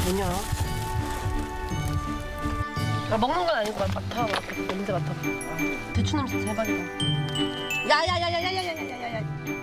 뭐냐? 아, 먹는 건 아니고 맡아. 냄새 맡아. 대추 냄새 대박이다. 야야야야야야야야야야.